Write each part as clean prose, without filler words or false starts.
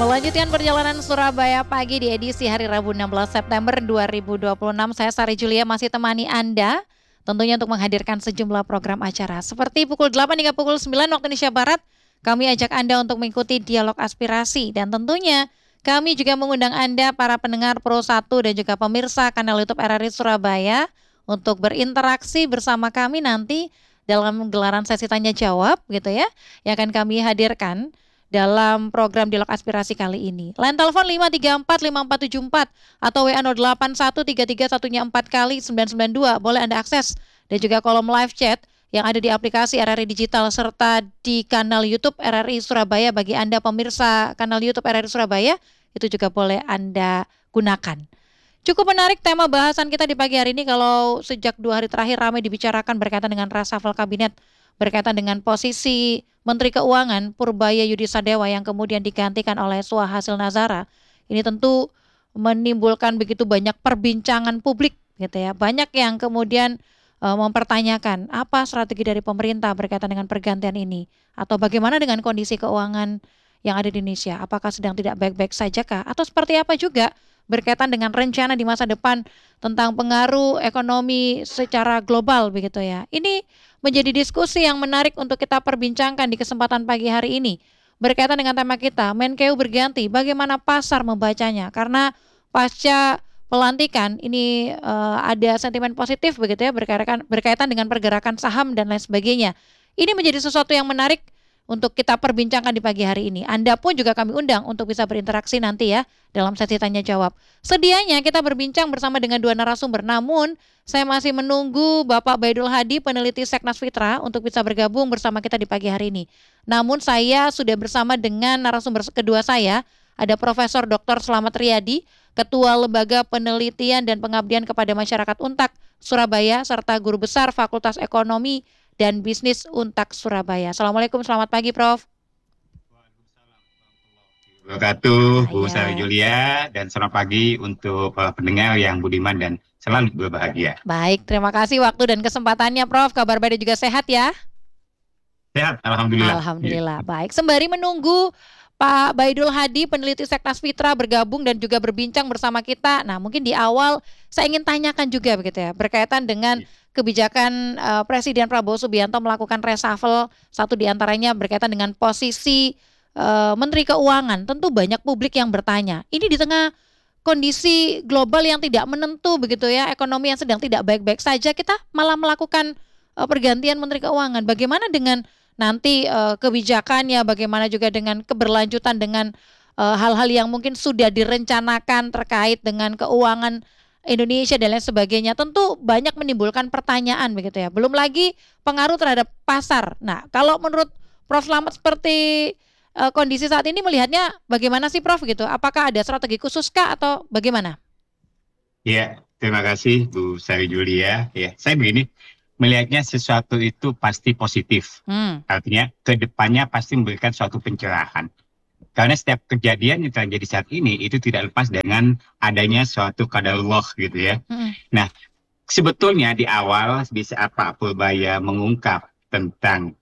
Melanjutkan perjalanan Surabaya Pagi di edisi hari Rabu 16 September 2026, saya Sari Julia masih temani Anda tentunya untuk menghadirkan sejumlah program acara. Seperti pukul 8 hingga pukul 9 waktu Indonesia Barat, kami ajak Anda untuk mengikuti dialog aspirasi dan tentunya kami juga mengundang Anda para pendengar Pro 1 dan juga pemirsa kanal YouTube RRI Surabaya untuk berinteraksi bersama kami nanti dalam gelaran sesi tanya jawab gitu ya, yang akan kami hadirkan dalam program dialog aspirasi kali ini. Line telepon 5345474 atau WA 081331 4 kali 992 boleh Anda akses, dan juga kolom live chat yang ada di aplikasi RRI Digital serta di kanal YouTube RRI Surabaya. Bagi Anda pemirsa kanal YouTube RRI Surabaya, itu juga boleh Anda gunakan. Cukup menarik tema bahasan kita di pagi hari ini. Kalau sejak 2 hari terakhir ramai dibicarakan berkaitan dengan reshuffle kabinet, berkaitan dengan posisi Menteri Keuangan Purbaya Yudi Sadewa yang kemudian digantikan oleh Suhasil Nazara. Ini tentu menimbulkan begitu banyak perbincangan publik gitu ya. Banyak yang kemudian mempertanyakan apa strategi dari pemerintah berkaitan dengan pergantian ini, atau bagaimana dengan kondisi keuangan yang ada di Indonesia. Apakah sedang tidak baik-baik saja kah, atau seperti apa juga berkaitan dengan rencana di masa depan tentang pengaruh ekonomi secara global begitu ya. Ini menjadi diskusi yang menarik untuk kita perbincangkan di kesempatan pagi hari ini. Berkaitan dengan tema kita, Menkeu berganti, bagaimana pasar membacanya? Karena pasca pelantikan ini ada sentimen positif begitu ya, berkaitan dengan pergerakan saham dan lain sebagainya. Ini menjadi sesuatu yang menarik untuk kita perbincangkan di pagi hari ini. Anda pun juga kami undang untuk bisa berinteraksi nanti ya dalam sesi tanya jawab. Sedianya kita berbincang bersama dengan 2 narasumber, namun saya masih menunggu Bapak Baidul Hadi, peneliti Seknas Fitra, untuk bisa bergabung bersama kita di pagi hari ini. Namun saya sudah bersama dengan narasumber kedua saya, ada Profesor Dr. Slamet Riyadi, Ketua Lembaga Penelitian dan Pengabdian kepada Masyarakat UNTAK Surabaya, serta Guru Besar Fakultas Ekonomi dan Bisnis UNTAK Surabaya. Assalamualaikum, selamat pagi Prof. Wabarakatuh, Bu Sari Julia, dan selamat pagi untuk pendengar yang budiman dan selalu berbahagia. Baik, terima kasih waktu dan kesempatannya Prof. Kabar baik juga sehat ya? Sehat, Alhamdulillah. Alhamdulillah, baik. Sembari menunggu Pak Baidul Hadi, peneliti Seknas Fitra, bergabung dan juga berbincang bersama kita. Nah, mungkin di awal saya ingin tanyakan juga begitu ya, berkaitan dengan kebijakan Presiden Prabowo Subianto melakukan reshuffle, satu diantaranya berkaitan dengan posisi Menteri Keuangan. Tentu banyak publik yang bertanya, ini di tengah kondisi global yang tidak menentu begitu ya, ekonomi yang sedang tidak baik-baik saja, kita malah melakukan pergantian Menteri Keuangan. Bagaimana dengan nanti kebijakannya, bagaimana juga dengan keberlanjutan dengan hal-hal yang mungkin sudah direncanakan terkait dengan keuangan Indonesia dan lain sebagainya. Tentu banyak menimbulkan pertanyaan begitu ya. Belum lagi pengaruh terhadap pasar. Nah, kalau menurut Prof. Slamet seperti kondisi saat ini melihatnya bagaimana sih Prof gitu? Apakah ada strategi khusus kah atau bagaimana? Ya, terima kasih Bu Sari Julia. Ya, saya begini, melihatnya sesuatu itu pasti positif. Artinya ke depannya pasti memberikan suatu pencerahan. Karena setiap kejadian yang terjadi saat ini itu tidak lepas dengan adanya suatu qadarullah gitu ya. Nah, sebetulnya di awal di saat Pak Purbaya mengungkap tentang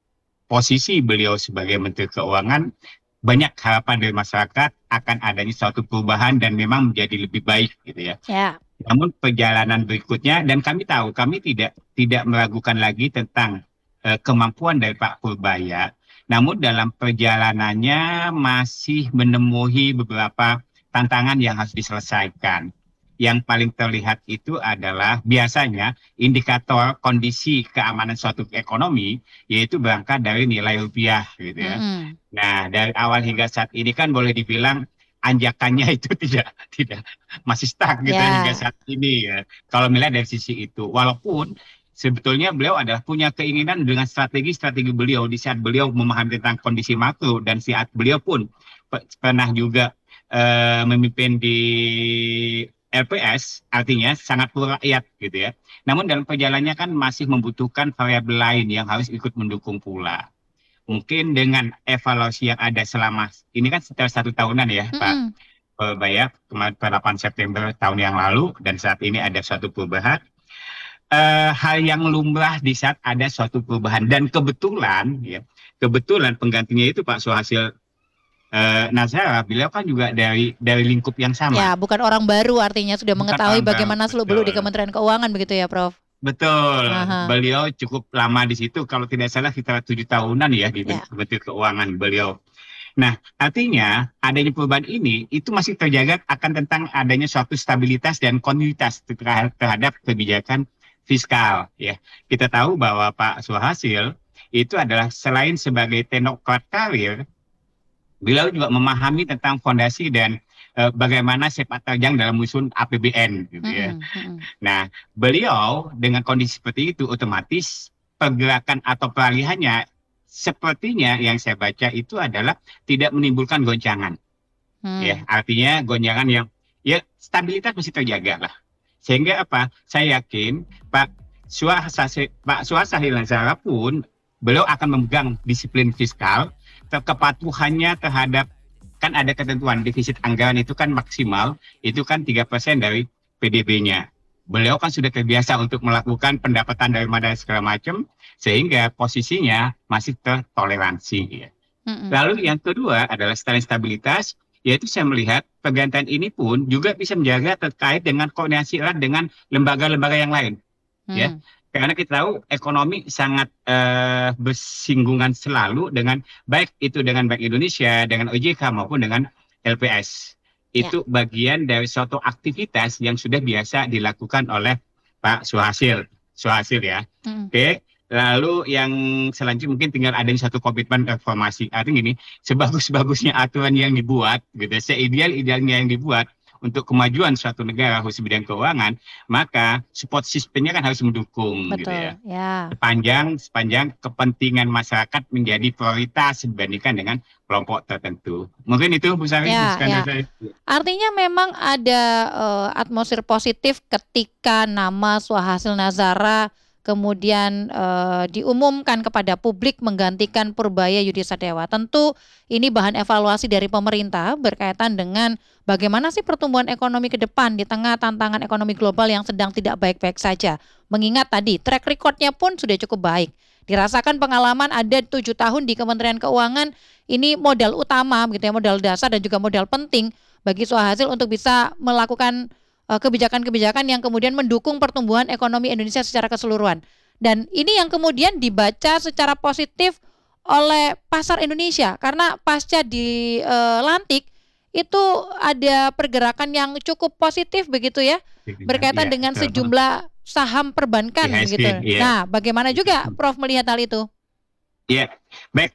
posisi beliau sebagai Menteri Keuangan, banyak harapan dari masyarakat akan adanya suatu perubahan dan memang menjadi lebih baik gitu ya. Namun perjalanan berikutnya, dan kami tahu kami tidak meragukan lagi tentang kemampuan dari Pak Purbaya. Namun dalam perjalanannya masih menemui beberapa tantangan yang harus diselesaikan. Yang paling terlihat itu adalah biasanya indikator kondisi keamanan suatu ekonomi, yaitu berangkat dari nilai rupiah gitu ya. Nah, dari awal hingga saat ini kan boleh dibilang anjakannya itu tidak masih stuck gitu hingga saat ini ya. Kalau melihat dari sisi itu, walaupun sebetulnya beliau adalah punya keinginan dengan strategi beliau di saat beliau memahami tentang kondisi makro, dan saat beliau pun pernah juga memimpin di LPS, artinya sangat pro rakyat gitu ya. Namun dalam perjalanannya kan masih membutuhkan variabel lain yang harus ikut mendukung pula. Mungkin dengan evaluasi yang ada selama ini kan sekitar 1 tahunan ya Pak Purbaya, kemarin pada 8 September tahun yang lalu, dan saat ini ada suatu perubahan. Hal yang lumrah di saat ada suatu perubahan, dan kebetulan penggantinya itu Pak Suhasil Nazara, beliau kan juga dari lingkup yang sama. Ya, bukan orang baru artinya sudah Bukan mengetahui orang baru, bagaimana seluk-beluk di betul. Kementerian Keuangan begitu ya, Prof? Betul, Aha, beliau cukup lama di situ, kalau tidak salah sekitar 7 tahunan ya di ya. Menteri Keuangan beliau. Nah, artinya adanya perubahan ini itu masih terjaga akan tentang adanya suatu stabilitas dan kontinuitas terhadap kebijakan fiskal. Ya, kita tahu bahwa Pak Suhasil itu adalah selain sebagai teknokrat karir, beliau juga memahami tentang fondasi dan bagaimana sepak terjang dalam menyusun APBN, gitu ya. Nah, beliau dengan kondisi seperti itu otomatis pergerakan atau peralihannya sepertinya yang saya baca itu adalah tidak menimbulkan goncangan. Ya, artinya goncangan yang ya stabilitas masih terjaga lah. Sehingga apa? Saya yakin Pak Suhasahil Nazara pun beliau akan memegang disiplin fiskal, kepatuhannya terhadap kan ada ketentuan defisit anggaran itu kan maksimal itu kan 3% dari PDB-nya. Beliau kan sudah terbiasa untuk melakukan pendapatan dari mana segala macam, sehingga posisinya masih tertoleransi. Ya. Lalu yang kedua adalah selain stabilitas, yaitu saya melihat pergantian ini pun juga bisa menjaga terkait dengan koordinasi erat dengan lembaga-lembaga yang lain. Ya, karena kita tahu ekonomi sangat bersinggungan selalu dengan baik itu dengan Bank Indonesia, dengan OJK maupun dengan LPS. Itu bagian dari suatu aktivitas yang sudah biasa dilakukan oleh Pak Suhasil ya. Oke. Lalu yang selanjutnya mungkin tinggal ada satu komitmen reformasi. Artinya gini, sebagus-bagusnya aturan yang dibuat, gitu, seideal-idealnya yang dibuat untuk kemajuan suatu negara khusus bidang keuangan, maka support sistemnya kan harus mendukung. Betul, gitu ya. Ya. Sepanjang kepentingan masyarakat menjadi prioritas dibandingkan dengan kelompok tertentu. Mungkin itu Bu Sari. Ya. Artinya memang ada atmosfer positif ketika nama Suhasil Nazara kemudian diumumkan kepada publik menggantikan Purbaya Yudisadewa. Tentu ini bahan evaluasi dari pemerintah berkaitan dengan bagaimana sih pertumbuhan ekonomi ke depan di tengah tantangan ekonomi global yang sedang tidak baik-baik saja. Mengingat tadi track record-nya pun sudah cukup baik. Dirasakan pengalaman ada 7 tahun di Kementerian Keuangan, ini modal utama begitu ya, modal dasar dan juga modal penting bagi Suhasil untuk bisa melakukan kebijakan-kebijakan yang kemudian mendukung pertumbuhan ekonomi Indonesia secara keseluruhan. Dan ini yang kemudian dibaca secara positif oleh pasar Indonesia karena pasca dilantik itu ada pergerakan yang cukup positif begitu ya, berkaitan dengan sejumlah saham perbankan gitu. Nah, bagaimana juga Prof melihat hal itu? Ya, baik.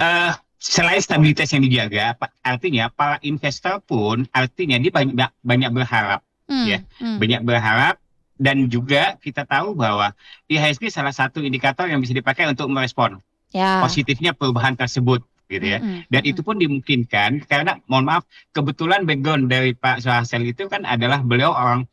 Selain stabilitas yang dijaga, artinya para investor pun artinya dia banyak berharap. Banyak berharap, dan juga kita tahu bahwa IHSG salah satu indikator yang bisa dipakai untuk merespon positifnya perubahan tersebut, gitu ya. Dan itu pun dimungkinkan karena, mohon maaf, kebetulan background dari Pak Suhasil itu kan adalah beliau orang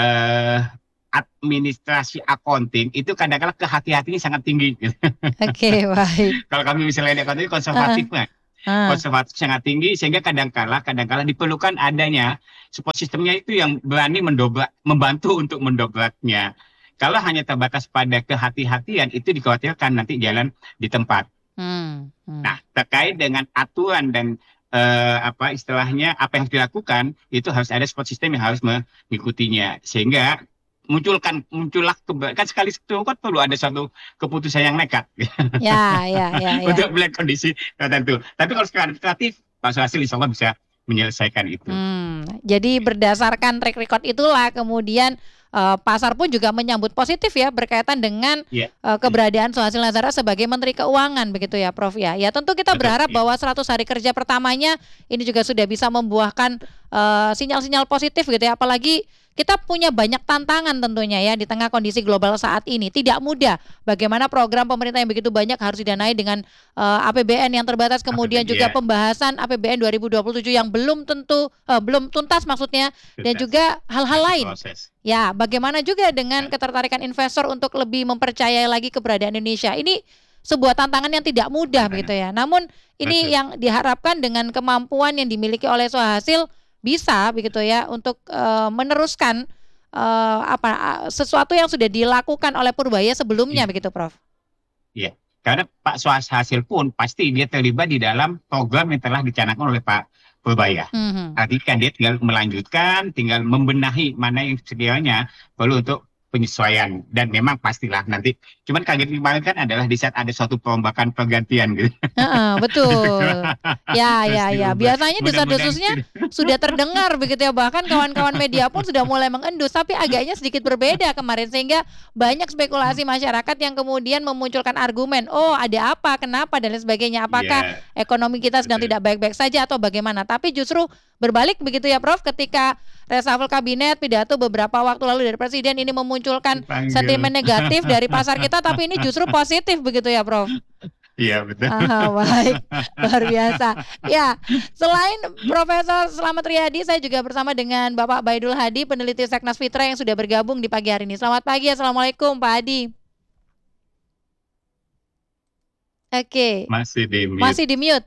administrasi accounting, itu kadang-kadang kehati-hatinya sangat tinggi. Oke, baik. Kalau kami misalnya di accounting konservatif, konservatif sangat tinggi, sehingga kadang-kala diperlukan adanya support sistemnya itu yang berani membantu untuk mendobraknya. Kalau hanya terbatas pada kehati-hatian, itu dikhawatirkan nanti jalan di tempat. Nah, terkait dengan aturan dan istilahnya apa yang harus dilakukan, itu harus ada support system yang harus mengikutinya, sehingga muncullah kan sekali itu kan perlu ada suatu keputusan yang nekat ya. untuk melihat kondisi tertentu. Tapi kalau sekarang kreatif, Pak Suhasil insya Allah bisa menyelesaikan itu. Jadi berdasarkan track record itulah kemudian pasar pun juga menyambut positif ya berkaitan dengan keberadaan Suhasil Nazara sebagai Menteri Keuangan begitu ya Prof ya. Ya tentu kita berharap bahwa 100 hari kerja pertamanya ini juga sudah bisa membuahkan sinyal-sinyal positif gitu ya. Apalagi kita punya banyak tantangan tentunya ya di tengah kondisi global saat ini. Tidak mudah bagaimana program pemerintah yang begitu banyak harus didanai dengan APBN yang terbatas, kemudian juga pembahasan APBN 2027 yang belum tuntas maksudnya, dan juga hal-hal lain. Ya, bagaimana juga dengan ketertarikan investor untuk lebih mempercayai lagi keberadaan Indonesia. Ini sebuah tantangan yang tidak mudah begitu ya. Namun ini yang diharapkan dengan kemampuan yang dimiliki oleh Suhasil bisa begitu ya untuk meneruskan sesuatu yang sudah dilakukan oleh Purbaya sebelumnya begitu Prof. Iya, Karena Pak Swahasil pun pasti dia terlibat di dalam program yang telah dicanangkan oleh Pak Purbaya. Artinya kan dia tinggal melanjutkan, tinggal membenahi mana yang sekiranya perlu untuk penyesuaian. Dan memang pastilah nanti. Cuman kaget kemarin kan adalah di saat ada suatu perombakan pergantian gitu. Betul. Ya, Terus ya, ya. diubah. Biasanya Mudah-mudahan desas-desusnya sudah terdengar begitu ya. Bahkan kawan-kawan media pun sudah mulai mengendus, tapi agaknya sedikit berbeda kemarin sehingga banyak spekulasi masyarakat yang kemudian memunculkan argumen, oh ada apa, kenapa dan lain sebagainya. Apakah Iya, ekonomi kita sedang betul. tidak baik-baik saja atau bagaimana? Tapi justru berbalik begitu ya, Prof. Ketika reshuffle kabinet pidato beberapa waktu lalu dari Presiden ini memunculkan Dipanggil. sentimen negatif dari pasar kita, tapi ini justru positif begitu ya, Prof. Iya, betul. Baik, luar biasa. Ya, selain Profesor Slamet Riyadi, saya juga bersama dengan Bapak Baidul Hadi, peneliti Seknas Fitra yang sudah bergabung di pagi hari ini. Selamat pagi, Assalamualaikum Pak Hadi. Oke, Masih di mute. masih di mute.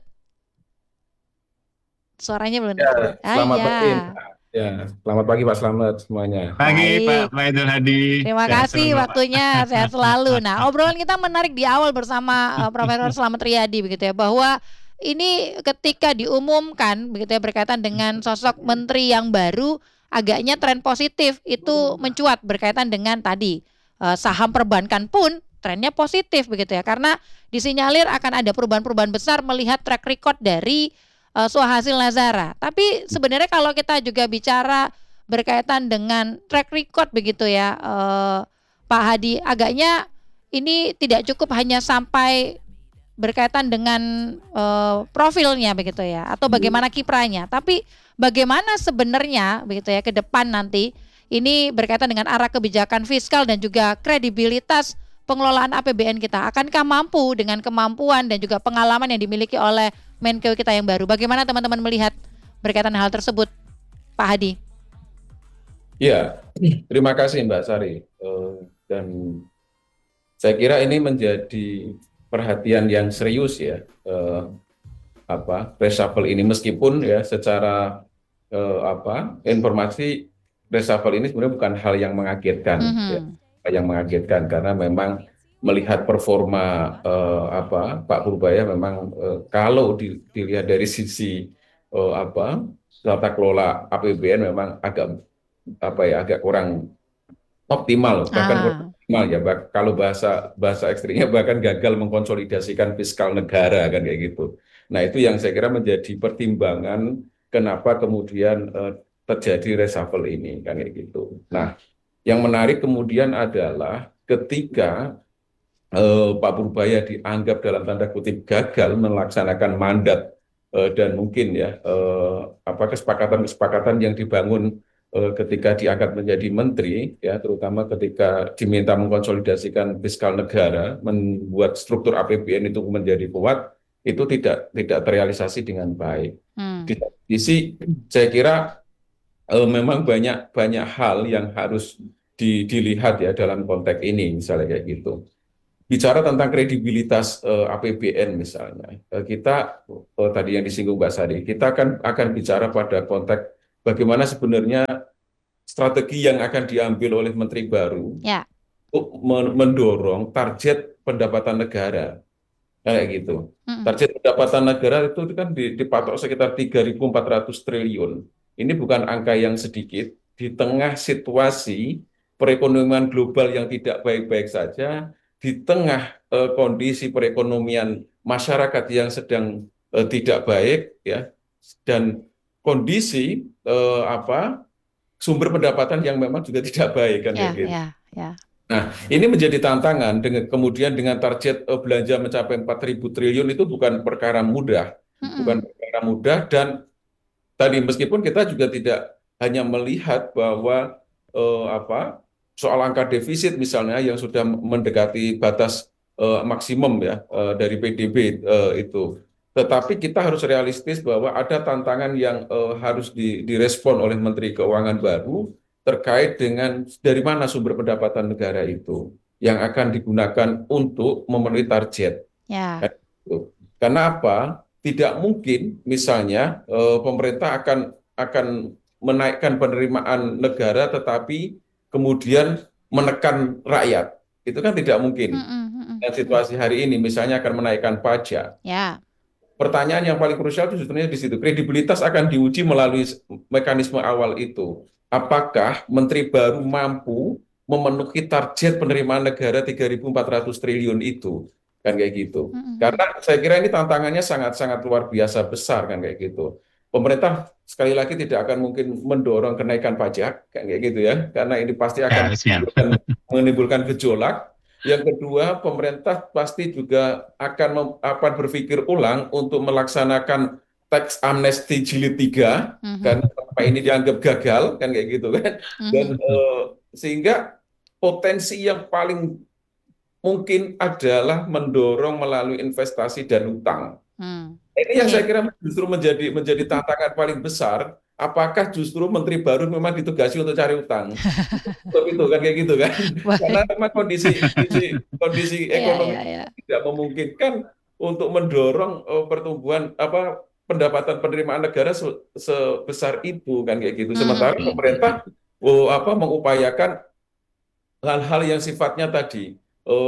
Suaranya belum. Ya, selamat pagi. Ya. Ya, selamat pagi Pak Slamet semuanya. Pagi Pak Baik. Baidul Hadi. Terima Sehat kasih selalu, Pak. waktunya, sehat selalu. Nah, obrolan kita menarik di awal bersama Profesor Slamet Riyadi begitu ya, bahwa ini ketika diumumkan begitu ya berkaitan dengan sosok menteri yang baru, agaknya tren positif itu mencuat berkaitan dengan tadi saham perbankan pun trennya positif begitu ya, karena disinyalir akan ada perubahan-perubahan besar melihat track record dari Swahasil Nazara. Tapi sebenarnya kalau kita juga bicara berkaitan dengan track record begitu ya, Pak Hadi, agaknya ini tidak cukup hanya sampai berkaitan dengan profilnya begitu ya, atau bagaimana kiprahnya, tapi bagaimana sebenarnya begitu ya ke depan nanti ini berkaitan dengan arah kebijakan fiskal dan juga kredibilitas pengelolaan APBN kita. Akankah mampu dengan kemampuan dan juga pengalaman yang dimiliki oleh Menkeu kita yang baru? Bagaimana teman-teman melihat berkaitan hal tersebut, Pak Hadi? Ya, terima kasih Mbak Sari. Dan saya kira ini menjadi perhatian yang serius ya, reshuffle ini, meskipun ya secara informasi reshuffle ini sebenarnya bukan hal yang mengagetkan, ya, yang mengagetkan karena memang melihat performa Pak Purbaya memang kalau dilihat dari sisi tata kelola APBN memang agak kurang optimal, bahkan kurang optimal ya. Kalau bahasa ekstrimnya bahkan gagal mengkonsolidasikan fiskal negara kan kayak gitu. Nah, itu yang saya kira menjadi pertimbangan kenapa kemudian terjadi reshuffle ini kan kayak gitu. Nah, yang menarik kemudian adalah ketika Pak Purbaya dianggap dalam tanda kutip gagal melaksanakan mandat dan mungkin ya kesepakatan-kesepakatan yang dibangun ketika diangkat menjadi menteri ya, terutama ketika diminta mengkonsolidasikan fiskal negara, membuat struktur APBN itu menjadi kuat, itu tidak terrealisasi dengan baik. Di sisi saya kira memang banyak hal yang harus dilihat ya dalam konteks ini, misalnya kayak gitu. Bicara tentang kredibilitas APBN misalnya, kita tadi yang disinggung Mbak Sari, kita akan bicara pada konteks bagaimana sebenarnya strategi yang akan diambil oleh Menteri baru untuk mendorong target pendapatan negara, kayak gitu. Target pendapatan negara itu kan dipatok sekitar 3.400 triliun. Ini bukan angka yang sedikit di tengah situasi perekonomian global yang tidak baik-baik saja. Di tengah kondisi perekonomian masyarakat yang sedang tidak baik ya, dan kondisi sumber pendapatan yang memang juga tidak baik kan gitu. Nah, ini menjadi tantangan kemudian dengan target belanja mencapai 4.000 triliun itu bukan perkara mudah, dan tadi meskipun kita juga tidak hanya melihat bahwa soal angka defisit misalnya yang sudah mendekati batas maksimum ya dari PDB itu. Tetapi kita harus realistis bahwa ada tantangan yang harus direspon oleh Menteri Keuangan baru terkait dengan dari mana sumber pendapatan negara itu yang akan digunakan untuk memenuhi target. Karena apa? Tidak mungkin misalnya pemerintah akan menaikkan penerimaan negara tetapi kemudian menekan rakyat, itu kan tidak mungkin. dengan situasi hari ini, misalnya akan menaikkan pajak. Ya. Pertanyaan yang paling krusial itu sebetulnya di situ. Kredibilitas akan diuji melalui mekanisme awal itu. Apakah menteri baru mampu memenuhi target penerimaan negara 3.400 triliun itu? Kan kayak gitu. Karena saya kira ini tantangannya sangat-sangat luar biasa besar kan kayak gitu. Pemerintah sekali lagi tidak akan mungkin mendorong kenaikan pajak kan kayak gitu ya. Karena ini pasti akan menimbulkan gejolak. Yang kedua, pemerintah pasti juga akan berpikir ulang untuk melaksanakan tax amnesty jilid 3 karena apa ini dianggap gagal kan kayak gitu kan. Dan sehingga potensi yang paling mungkin adalah mendorong melalui investasi dan utang. Ini yang saya kira justru menjadi tantangan paling besar. Apakah justru menteri baru memang ditugasi untuk cari utang? Itu kan kayak gitu kan? Karena memang kondisi ekonomi tidak memungkinkan untuk mendorong pertumbuhan pendapatan penerimaan negara sebesar itu kan kayak gitu. Sementara pemerintah mengupayakan hal-hal yang sifatnya tadi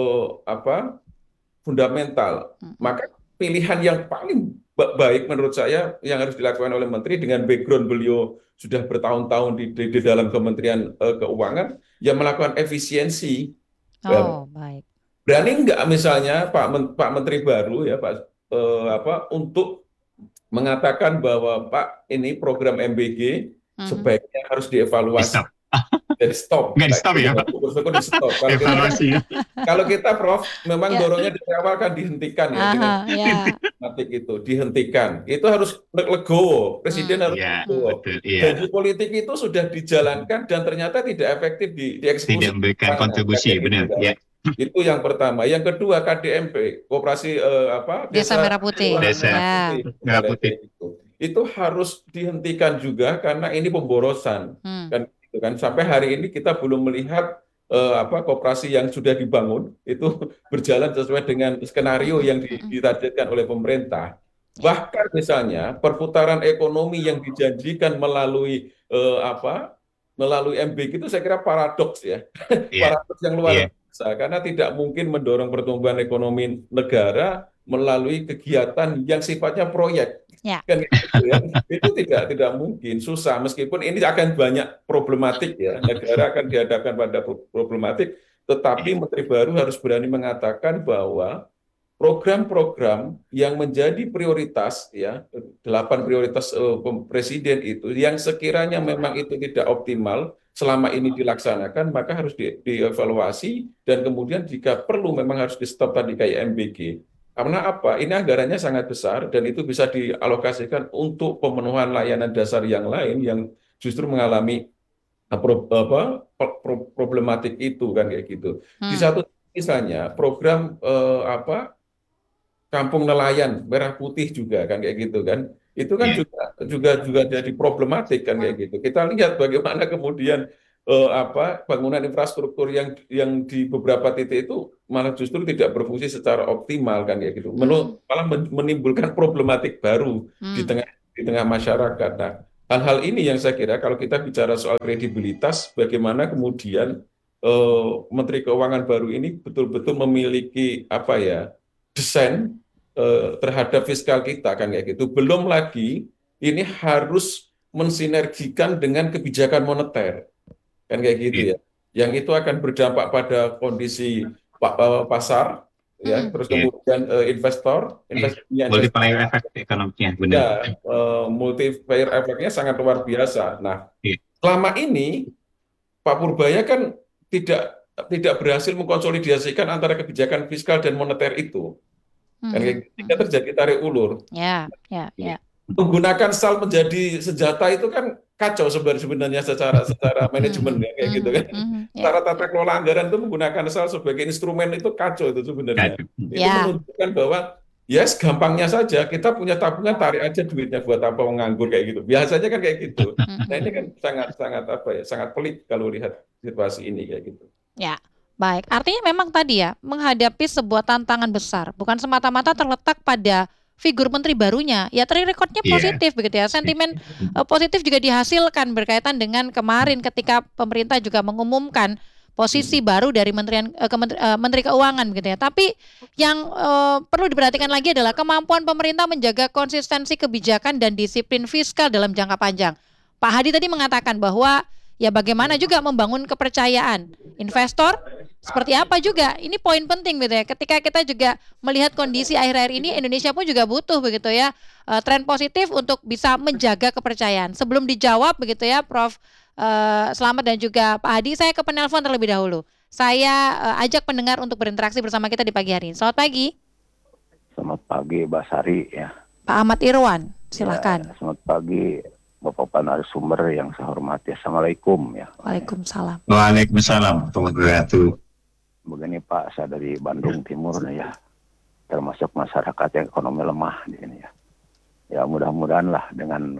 fundamental. Maka pilihan yang paling baik menurut saya yang harus dilakukan oleh menteri dengan background beliau sudah bertahun-tahun di dalam Kementerian Keuangan yang melakukan efisiensi. Baik. Berani nggak misalnya Pak Menteri baru ya Pak untuk mengatakan bahwa Pak ini program MBG sebaiknya harus dievaluasi. Jadi stop. Nggak di stop ya Pak? Syukur-syukur di stop. Kalau kita Prof, memang dorongnya dari awal kan dihentikan ya. Dihentikan. Itu harus legowo. Presiden harus legowo. Janji politik itu sudah dijalankan dan ternyata tidak efektif dieksekusi. Tidak memberikan kontribusi, benar. Ya. Itu yang pertama. Yang kedua KDMP, Koperasi Desa Merah Putih. Merah Putih. Itu harus dihentikan juga karena ini pemborosan. Kan sampai hari ini kita belum melihat koperasi yang sudah dibangun itu berjalan sesuai dengan skenario yang ditargetkan oleh pemerintah. Bahkan misalnya perputaran ekonomi yang dijanjikan melalui MBG itu saya kira paradoks ya. Paradoks yang luar biasa karena tidak mungkin mendorong pertumbuhan ekonomi negara melalui kegiatan yang sifatnya proyek. Kan gitu ya. Itu tidak mungkin, susah meskipun ini akan banyak problematik ya, negara akan dihadapkan pada problematik, tetapi menteri baru harus berani mengatakan bahwa program-program yang menjadi prioritas ya 8 prioritas presiden itu yang sekiranya memang itu tidak optimal selama ini dilaksanakan maka harus dievaluasi dan kemudian jika perlu memang harus di stop tadi kayak MBG. Karena apa? Ini anggarannya sangat besar dan itu bisa dialokasikan untuk pemenuhan layanan dasar yang lain yang justru mengalami problematik itu kan kayak gitu. Di satu misalnya program Kampung Nelayan Merah Putih juga kan kayak gitu kan. Itu kan juga jadi problematik kan kayak gitu. Kita lihat bagaimana kemudian bangunan infrastruktur yang di beberapa titik itu malah justru tidak berfungsi secara optimal kan ya gitu, malah menimbulkan problematik baru di tengah masyarakat. Nah, hal-hal ini yang saya kira kalau kita bicara soal kredibilitas, bagaimana kemudian Menteri Keuangan baru ini betul-betul memiliki desain terhadap fiskal kita kan kayak gitu. Belum lagi ini harus mensinergikan dengan kebijakan moneter. Kan kayak gitu ya, yang itu akan berdampak pada kondisi pasar, ya, terus kemudian investor, multiplier effect ekonominya, benar. Multiplier efeknya sangat luar biasa. Nah, selama ini Pak Purbaya kan tidak berhasil mengkonsolidasikan antara kebijakan fiskal dan moneter itu, kan kayak gitu, terjadi tarik ulur. Menggunakan SAL menjadi senjata itu kan kacau sebenarnya secara manajemen ya, kayak gitu kan. Cara tata kelola anggaran itu menggunakan SAL sebagai instrumen itu kacau itu sebenarnya. Itu menunjukkan bahwa gampangnya saja kita punya tabungan, tarik aja duitnya buat apa menganggur kayak gitu. Biasanya kan kayak gitu. Nah, ini kan sangat pelik kalau lihat situasi ini kayak gitu. Ya. Baik, artinya memang tadi ya menghadapi sebuah tantangan besar, bukan semata-mata terletak pada figur menteri barunya, ya track record-nya positif begitu ya, sentimen positif juga dihasilkan berkaitan dengan kemarin ketika pemerintah juga mengumumkan posisi baru dari Menteri Keuangan begitu ya. Tapi yang perlu diperhatikan lagi adalah kemampuan pemerintah menjaga konsistensi kebijakan dan disiplin fiskal dalam jangka panjang. Pak Hadi tadi mengatakan bahwa ya bagaimana juga membangun kepercayaan investor, seperti apa juga, ini poin penting gitu ya. Ketika kita juga melihat kondisi akhir-akhir ini, Indonesia pun juga butuh begitu ya tren positif untuk bisa menjaga kepercayaan. Sebelum dijawab begitu ya Prof. Selamat dan juga Pak Hadi, saya ke penelpon terlebih dahulu. Saya ajak pendengar untuk berinteraksi bersama kita di pagi hari ini. Selamat pagi. Selamat pagi, Mbak Sari ya. Pak Ahmad Irwan, silakan. Ya, selamat pagi, Bapak narasumber yang saya hormati. Assalamualaikum ya. Waalaikumsalam. Waalaikumsalam warahmatullahi wabarakatuh. Begini Pak, saya dari Bandung Timur nih ya, termasuk masyarakat yang ekonomi lemah di sini ya. Ya mudah-mudahan lah dengan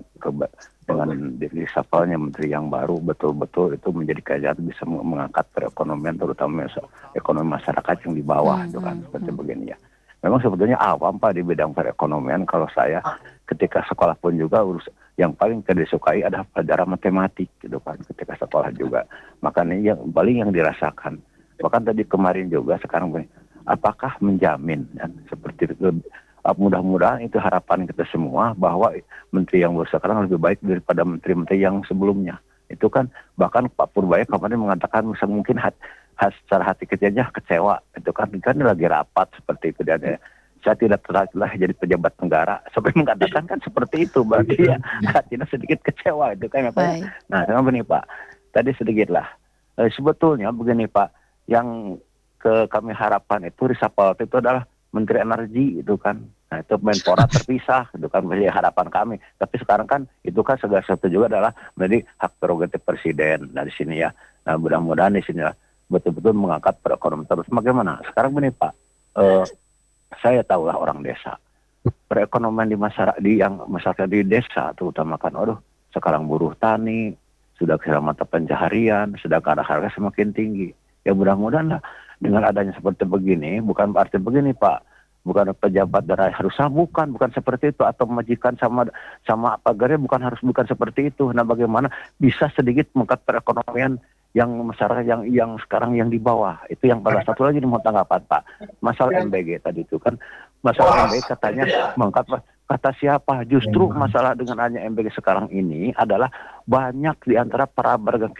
dirisafalnya menteri yang baru betul-betul itu menjadi kerjaan bisa mengangkat perekonomian terutama ekonomi masyarakat yang di bawah itu kan seperti begini ya. Memang sebetulnya awam Pak di bidang perekonomian, kalau saya ketika sekolah pun juga yang paling tidak disukai adalah pelajaran matematik gitu kan ketika sekolah juga. Makanya yang paling yang dirasakan. Bahkan tadi kemarin juga sekarang apakah menjamin ya, seperti itu, mudah-mudahan itu harapan kita semua bahwa menteri yang baru sekarang lebih baik daripada menteri-menteri yang sebelumnya. Itu kan bahkan Pak Purbaya kemarin mengatakan mungkin secara hati kecilnya kecewa. Itu kan lagi rapat seperti itu dan saya tidak terlalu jadi pejabat negara sampai mengatakan kan seperti itu, berarti ya hatinya sedikit kecewa itu kan apa. Nah, sama begini Pak, tadi sedikit lah. Sebetulnya begini Pak, yang kami harapkan itu reshuffle itu adalah Menteri Energi itu kan. Nah, itu Menpora terpisah itu kan menjadi harapan kami. Tapi sekarang kan itu kan segala sesuatu juga adalah menjadi hak prerogatif presiden dari sini ya. Nah, mudah-mudahan di sini betul-betul mengangkat perekonomian terus. Bagaimana? Sekarang begini Pak, saya tahulah orang desa. Perekonomian di masyarakat di desa terutama kan, sekarang buruh tani sudah kehilangan mata pencaharian, sedangkan harga semakin tinggi. Ya mudah-mudahan lah dengan adanya seperti begini, bukan berarti begini Pak, bukan pejabat daerah harus bukan seperti itu, atau majikan sama pagarnya bukan seperti itu. Nah, bagaimana bisa sedikit mengangkat perekonomian yang masyarakat yang sekarang yang di bawah. Itu yang pada satu lagi mau tanggapan Pak, masalah MBG tadi itu kan, masalah MBG katanya mengangkat, kata siapa? Justru masalah dengan adanya MBG sekarang ini adalah banyak di antara para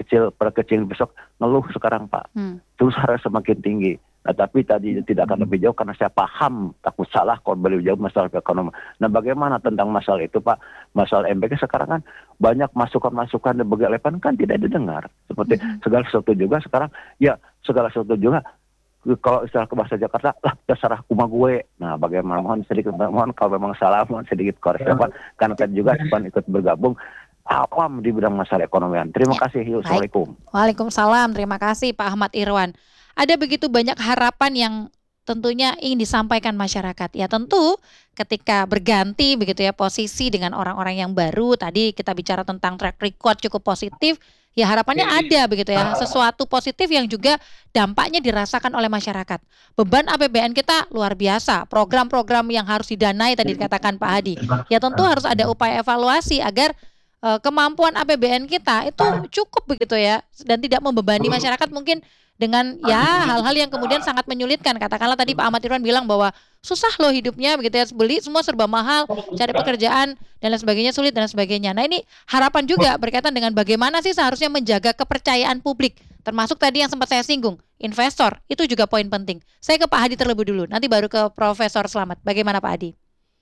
kecil besok ngeluh sekarang Pak. Terus harga semakin tinggi. Nah, tapi tadi tidak akan lebih jauh karena saya paham takut salah kalau lebih jauh masalah ekonomi. Nah, bagaimana tentang masalah itu Pak? Masalah MBG sekarang kan banyak masukan-masukan dan berbagai lepan kan tidak didengar. Seperti segala sesuatu juga sekarang, ya segala sesuatu juga kalau istilah ke bahasa Jakarta lah terserah kuma gue. Nah, bagaimana mohon kalau memang salah mohon sedikit koreksi Pak, karena kan juga ikut bergabung awam di bidang masalah ekonomian. Terima kasih. Assalamualaikum. Waalaikumsalam. Terima kasih Pak Ahmad Irwan. Ada begitu banyak harapan yang tentunya ingin disampaikan masyarakat. Ya tentu ketika berganti begitu ya posisi dengan orang-orang yang baru, tadi kita bicara tentang track record cukup positif, ya harapannya ada begitu ya, sesuatu positif yang juga dampaknya dirasakan oleh masyarakat. Beban APBN kita luar biasa, program-program yang harus didanai tadi dikatakan Pak Hadi. Ya tentu harus ada upaya evaluasi agar kemampuan APBN kita itu cukup begitu ya, dan tidak membebani masyarakat mungkin dengan ya hal-hal yang kemudian sangat menyulitkan. Katakanlah tadi Pak Ahmad Irwan bilang bahwa susah loh hidupnya begitu ya, beli semua serba mahal, cari pekerjaan dan lain sebagainya sulit dan sebagainya. Nah, ini harapan juga berkaitan dengan bagaimana sih seharusnya menjaga kepercayaan publik, termasuk tadi yang sempat saya singgung, investor, itu juga poin penting. Saya ke Pak Hadi terlebih dulu, nanti baru ke Profesor Slamet. Bagaimana Pak Hadi?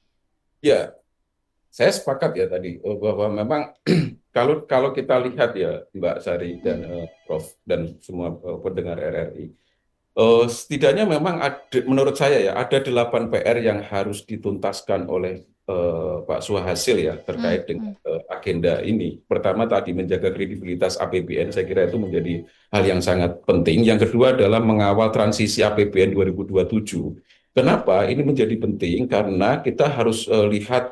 Ya, saya sepakat ya tadi bahwa memang kalau kita lihat ya Mbak Sari dan Prof dan semua pendengar RRI, setidaknya memang menurut saya ya ada 8 PR yang harus dituntaskan oleh Pak Suhasil ya terkait dengan agenda ini. Pertama tadi menjaga kredibilitas APBN, saya kira itu menjadi hal yang sangat penting. Yang kedua adalah mengawal transisi APBN 2027. Kenapa ini menjadi penting? Karena kita harus lihat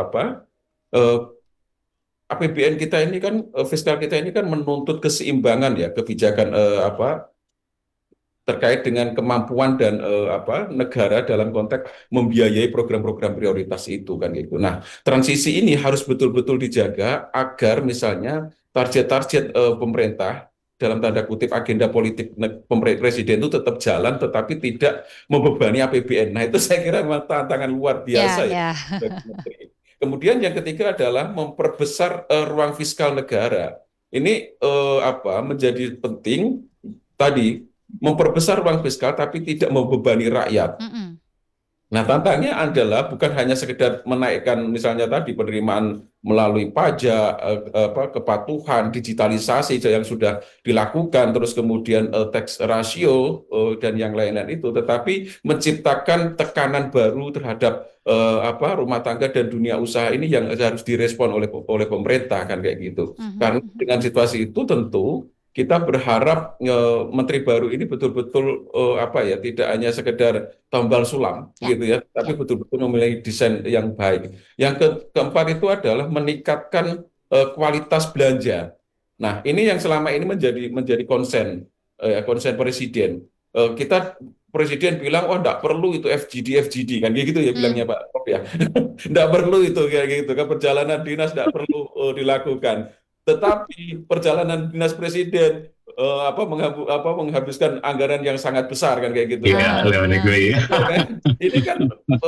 APBN kita ini kan, fiskal kita ini kan menuntut keseimbangan ya, kebijakan terkait dengan kemampuan dan negara dalam konteks membiayai program-program prioritas itu kan gitu. Nah, transisi ini harus betul-betul dijaga agar misalnya target-target pemerintah dalam tanda kutip agenda politik presiden itu tetap jalan, tetapi tidak membebani APBN. Nah, itu saya kira memang tantangan luar biasa ya. Kemudian yang ketiga adalah memperbesar ruang fiskal negara. Ini menjadi penting tadi, memperbesar ruang fiskal tapi tidak membebani rakyat. Nah, tantangannya adalah bukan hanya sekedar menaikkan misalnya tadi penerimaan melalui pajak, kepatuhan, digitalisasi yang sudah dilakukan, terus kemudian tax ratio dan yang lain-lain itu, tetapi menciptakan tekanan baru terhadap rumah tangga dan dunia usaha ini yang harus direspon oleh pemerintah kan kayak gitu. Karena dengan situasi itu tentu kita berharap menteri baru ini betul-betul tidak hanya sekedar tambal sulam gitu ya, tapi betul-betul memiliki desain yang baik. Yang keempat itu adalah meningkatkan kualitas belanja. Nah, ini yang selama ini menjadi konsen presiden. Presiden bilang, oh enggak perlu itu FGD kan gitu ya bilangnya Pak Prof ya. Enggak perlu itu kayak gitu kan, perjalanan dinas enggak perlu dilakukan. Tetapi perjalanan dinas presiden menghabiskan anggaran yang sangat besar kan kayak gitu. Iya, luar negeri ya. Ini kan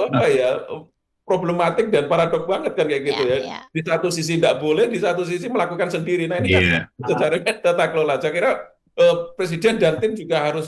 problematik dan paradok banget kan kayak gitu ya. Di satu sisi tidak boleh, di satu sisi melakukan sendiri. Nah, ini kan secara tata kelola. Saya kira presiden dan tim juga harus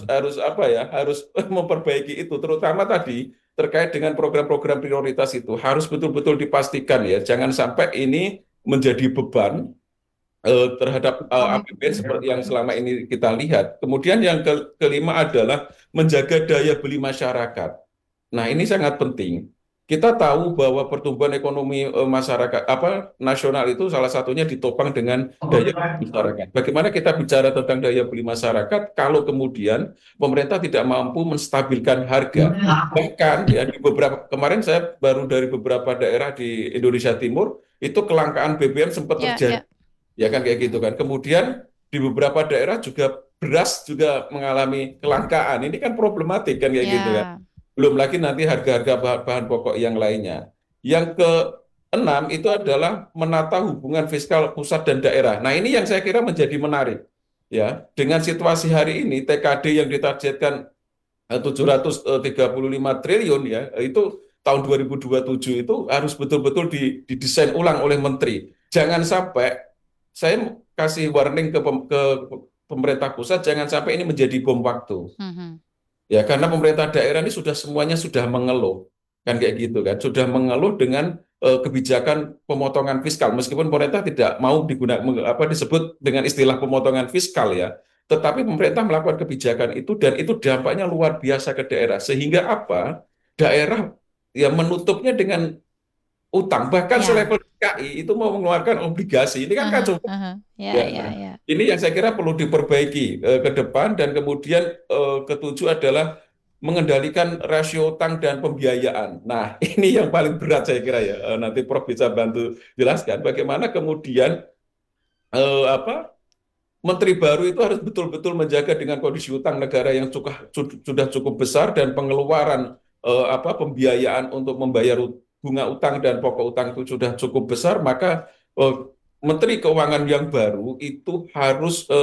memperbaiki itu, terutama tadi terkait dengan program-program prioritas itu harus betul-betul dipastikan ya, jangan sampai ini menjadi beban terhadap APBN seperti yang selama ini kita lihat. Kemudian yang kelima adalah menjaga daya beli masyarakat. Nah, ini sangat penting. Kita tahu bahwa pertumbuhan ekonomi masyarakat nasional itu salah satunya ditopang dengan daya beli masyarakat. Bagaimana kita bicara tentang daya beli masyarakat kalau kemudian pemerintah tidak mampu menstabilkan harga? Bahkan ya kemarin saya baru dari beberapa daerah di Indonesia Timur itu kelangkaan BBM sempat terjadi. Ya kan kayak gitu kan. Kemudian di beberapa daerah juga beras juga mengalami kelangkaan. Ini kan problematik kan kayak gitu kan. Belum lagi nanti harga-harga bahan pokok yang lainnya. Yang keenam itu adalah menata hubungan fiskal pusat dan daerah. Nah, ini yang saya kira menjadi menarik. Ya, dengan situasi hari ini TKD yang ditargetkan 735 triliun ya, itu tahun 2027 itu harus betul-betul didesain ulang oleh menteri. Jangan sampai, saya kasih warning ke pemerintah pusat, jangan sampai ini menjadi bom waktu. Ya, karena pemerintah daerah ini semuanya sudah mengeluh, kan kayak gitu kan, sudah mengeluh dengan kebijakan pemotongan fiskal, meskipun pemerintah tidak mau disebut dengan istilah pemotongan fiskal ya, tetapi pemerintah melakukan kebijakan itu dan itu dampaknya luar biasa ke daerah, sehingga daerah ya menutupnya dengan utang, bahkan selevel DKI itu mau mengeluarkan obligasi, ini kan kacau. Ini yang saya kira perlu diperbaiki ke depan. Dan kemudian ketujuh adalah mengendalikan rasio utang dan pembiayaan. Nah, ini yang paling berat saya kira ya. Nanti Prof bisa bantu jelaskan bagaimana kemudian menteri baru itu harus betul-betul menjaga dengan kondisi utang negara yang sudah cukup besar dan pengeluaran pembiayaan untuk membayar bunga utang dan pokok utang itu sudah cukup besar, maka Menteri Keuangan yang baru itu harus